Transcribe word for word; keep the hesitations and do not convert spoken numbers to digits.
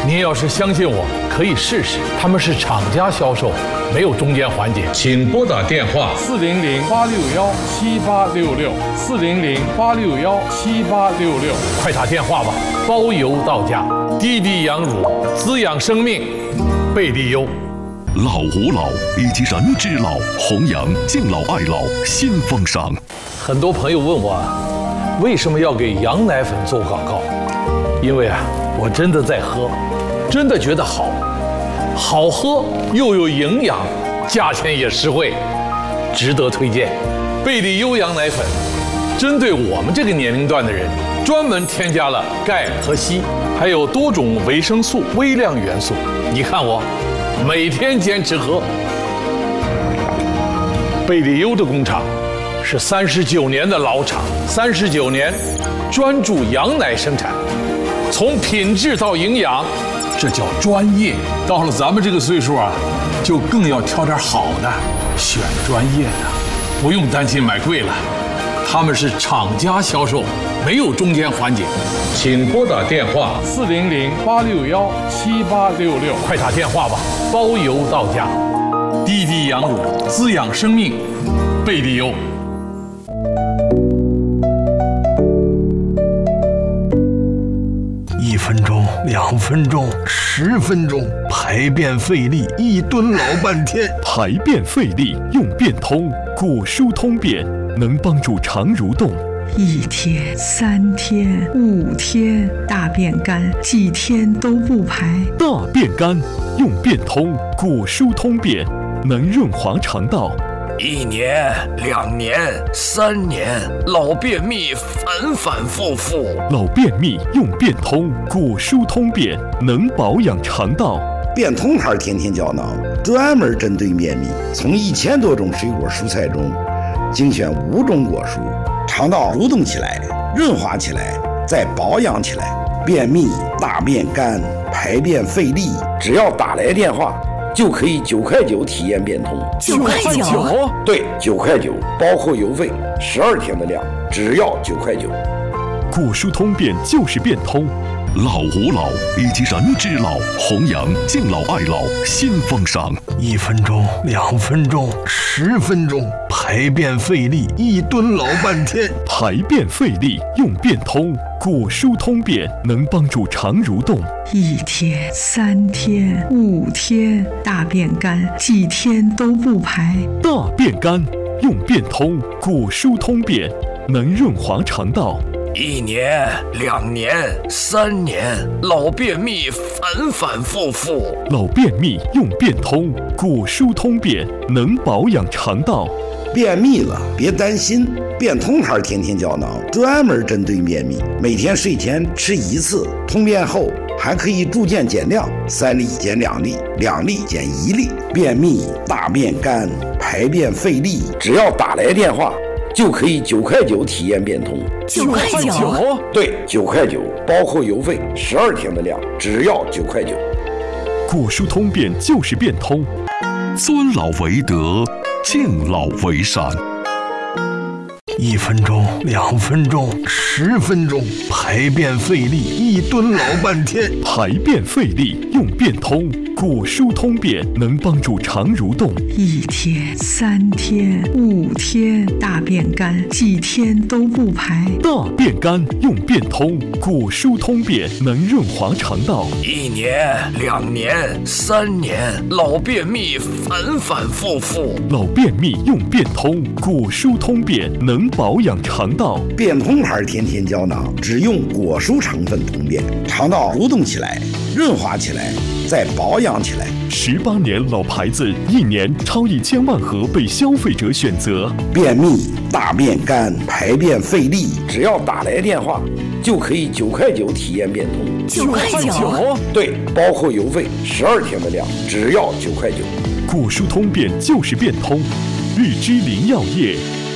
您要是相信我，可以试试。他们是厂家销售，没有中间环节。请拨打电话四零零八六幺七八六六四零零八六幺七八六六， 快打电话吧，包邮到家。滴滴羊乳滋养生命，贝利优。 老吾老以及人之老，弘扬敬老爱老新风尚。 很多朋友问我，为什么要给羊奶粉做广告？因为啊，我真的在喝，真的觉得好，好喝又有营养，价钱也实惠，值得推荐。贝利优羊奶粉，针对我们这个年龄段的人，专门添加了钙和硒，还有多种维生素、微量元素。你看我，每天坚持喝。贝利优的工厂是三十九年的老厂，三十九年专注羊奶生产，从品质到营养，这叫专业。到了咱们这个岁数啊，就更要挑点好的，选专业的，不用担心买贵了。他们是厂家销售，没有中间环节。请拨打电话四零零八六幺七八六六， 快打电话吧，包邮到家。滴滴羊乳滋养生命，贝利优。 一分钟，两分钟，十分钟，排便费力，一蹲老半天。 排便费力用便通，果蔬通便能帮助肠蠕动。 一天、三天、五天，大便干，几天都不排。 大便干用便通，果蔬通便能润滑肠道。 一年、两年、三年，老便秘反反复复。 老便秘用便通，果蔬通便能保养肠道。 便通牌天天胶囊专门针对便秘，从一千多种水果蔬菜中精选五种果蔬，肠道蠕动起来，润滑起来，再保养起来。便秘、大便干、排便费力，只要打来电话就可以九块九体验便通。 九块九？ 对，九块九，包括邮费，十二天的量，只要九块九。 果蔬通便就是便通，老吾老以及人之老，弘扬敬老爱老新风尚。 一分钟，两分钟，十分钟，排便费力，一蹲老半天。 排便费力用便通，果蔬通便能帮助肠蠕动。 一天、三天、五天，大便干，几天都不排。 大便干用便通，果蔬通便能润滑肠道。 一年、两年、三年，老便秘反反复复。 老便秘用便通，果蔬通便能保养肠道。 便秘了别担心，便通牌天天胶囊专门针对便秘，每天睡前吃一次，通便后还可以逐渐减量，三粒减两粒，两粒减一粒。便秘、大便干、排便费力，只要打来电话就可以九块九体验便通。 九块九？ 对，九块九，包括邮费，十二天的量，只要九块九。 果蔬通便就是便通，尊老为德，敬老为善。 一分钟，两分钟，十分钟，排便费力，一蹲老半天。 排便费力用便通，果蔬通便能帮助肠蠕动。 一天、三天、五天，大便干，几天都不排。 大便干用便通，果蔬通便能润滑肠道。 一年、两年、三年，老便秘反反复复。 老便秘用便通，果蔬通便能保养肠道。 便通牌天天胶囊只用果蔬成分通便，肠道蠕动起来，润滑起来，再保养起来。 十八年老牌子，一年超一千万盒被消费者选择。 便秘、大便干、排便费力，只要打来电话就可以九块九体验便通。 九块九？ 对，包括邮费，十二天的量，只要九块九。 果蔬通便就是便通，日之林药业